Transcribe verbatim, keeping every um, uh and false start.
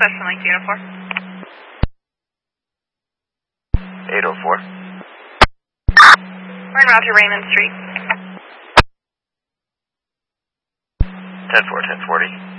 Special Link Unit four. eight oh four. We're en route to Raymond Street. ten four, ten forty.